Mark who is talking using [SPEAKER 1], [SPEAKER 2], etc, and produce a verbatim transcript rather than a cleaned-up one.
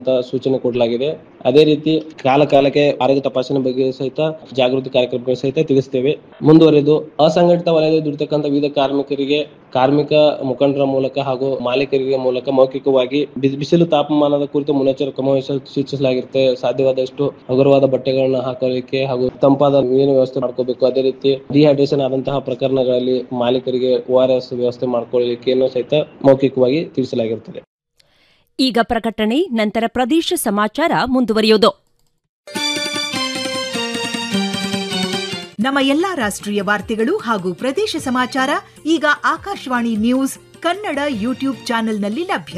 [SPEAKER 1] ಸೂಚನೆ ಕೊಡಲಾಗಿದೆ. ಅದೇ ರೀತಿ ಕಾಲ ಕಾಲಕ್ಕೆ ಆರೋಗ್ಯ ತಪಾಸಣೆ ಬಗ್ಗೆ ಸಹಿತ ಜಾಗೃತಿ ಕಾರ್ಯಕ್ರಮಗಳು ಸಹಿತ ತಿಳಿಸ್ತೇವೆ. ಮುಂದುವರೆದು ಅಸಂಘಟಿತ ವಲಯದಲ್ಲಿ ದುಡಿತಕ್ಕಂಥ ವಿವಿಧ ಕಾರ್ಮಿಕರಿಗೆ ಕಾರ್ಮಿಕ ಮುಖಂಡರ ಮೂಲಕ ಹಾಗೂ ಮಾಲೀಕರಿಗೆ ಮೂಲಕ ಮೌಖಿಕವಾಗಿ ಬಿಸಿಲು ತಾಪಮಾನದ ಕುರಿತು ಮುನ್ನೆಚ್ಚರಿಕೆ ಕ್ರಮವಹಿಸಲು ಸೂಚಿಸಲಾಗಿರುತ್ತೆ. ಸಾಧ್ಯವಾದಷ್ಟು ಹಗುರವಾದ ಬಟ್ಟೆಗಳನ್ನ ಹಾಕೊಳ್ಳಿಕ್ಕೆ ಹಾಗೂ ತಂಪಾದ ನೀರಿನ ವ್ಯವಸ್ಥೆ ಮಾಡ್ಕೋಬೇಕು. ಅದೇ ರೀತಿ ಡಿಹೈಡ್ರೇಷನ್ ಆದಂತಹ ಪ್ರಕರಣಗಳಲ್ಲಿ ಮಾಲೀಕರಿಗೆ ಓ ಆರ್ ಎಸ್ ವ್ಯವಸ್ಥೆ ಮಾಡ್ಕೊಳ್ಳಿಕೆಯನ್ನು ಸಹಿತ ಮೌಖಿಕವಾಗಿ ತಿಳಿಸಲಾಗಿರುತ್ತದೆ.
[SPEAKER 2] ಈಗ ಪ್ರಕಟಣೆ, ನಂತರ ಪ್ರದೇಶ ಸಮಾಚಾರ ಮುಂದುವರಿಯುವುದು.
[SPEAKER 3] ನಮ್ಮ ಎಲ್ಲಾ ರಾಷ್ಟ್ರೀಯ ವಾರ್ತೆಗಳು ಹಾಗೂ ಪ್ರದೇಶ ಸಮಾಚಾರ ಈಗ ಆಕಾಶವಾಣಿ ನ್ಯೂಸ್ ಕನ್ನಡ ಯೂಟ್ಯೂಬ್ ಚಾನೆಲ್ನಲ್ಲಿ ಲಭ್ಯ.